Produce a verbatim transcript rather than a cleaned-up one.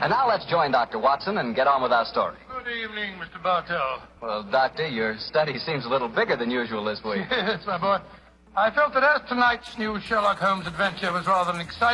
And now let's join Doctor Watson and get on with our story. Good evening, Mister Bartell. Well, Doctor, your study seems a little bigger than usual this week. Yes, my boy. I felt that as tonight's new Sherlock Holmes adventure was rather an exciting